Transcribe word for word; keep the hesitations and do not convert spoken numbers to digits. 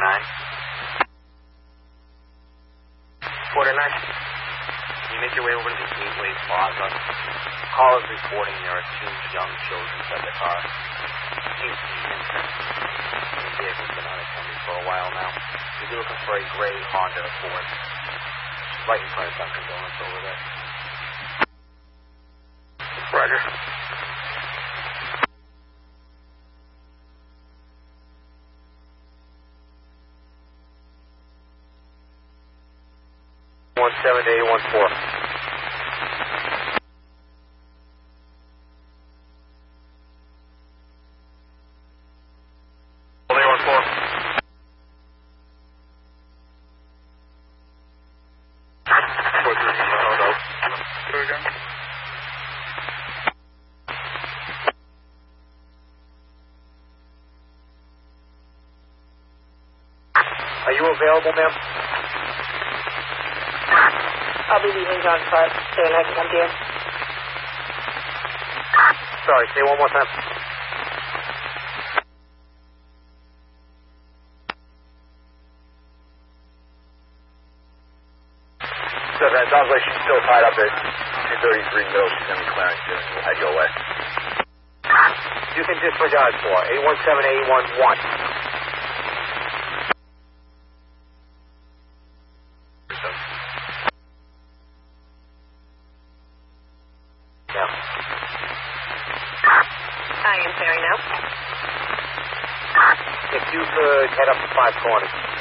nine. Quarter nine. Can you make your way over to the Gateway Plaza? Call is reporting there are two young children inside the car. Seems to be infants. The vehicle's been unattended for a while now. You'll be looking for a gray Honda Accord. Right in front of Dunkin' Donuts over there. Roger. One seven eight one four. One four. Four three. No, no. Here we go. Are you available, ma'am? I'll be leaving John Clark. Say I can come here. Sorry, say one more time. So that sounds like she's still tied up at two thirty-three Middle. She's going to be clearing soon. We'll head your way. You can disregard for eight one seven eight one one. I am clearing now. If you could head up to Five Corners.